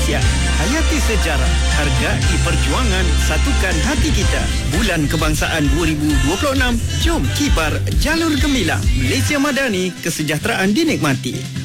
Malaysia. Hayati sejarah, hargai perjuangan, satukan hati kita. Bulan Kebangsaan 2026, jom kibar jalur gemilang. Malaysia Madani, kesejahteraan dinikmati.